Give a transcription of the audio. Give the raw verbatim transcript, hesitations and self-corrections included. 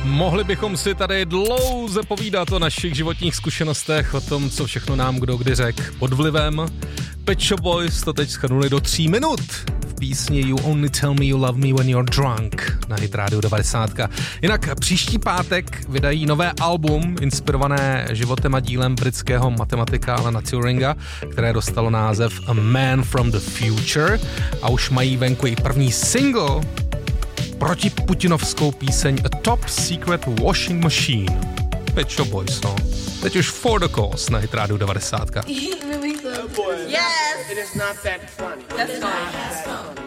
Mohli bychom si tady dlouze povídat o našich životních zkušenostech, o tom, co všechno nám kdo kdy řekl pod vlivem. Pet Shop Boys to teď shrnuli do tří minut v písni You Only Tell Me You Love Me When You're Drunk na Hit Radio devadesát. Jinak příští pátek vydají nové album inspirované životem a dílem britského matematika Alana Turinga, které dostalo název A Man From The Future a už mají venku i první single proti putinovskou píseň A Top Secret Washing Machine. Pet Shop Boys, no. Teď už For The Cause na Hit Radio devadesát. Yes! It is not that funny. That's fine.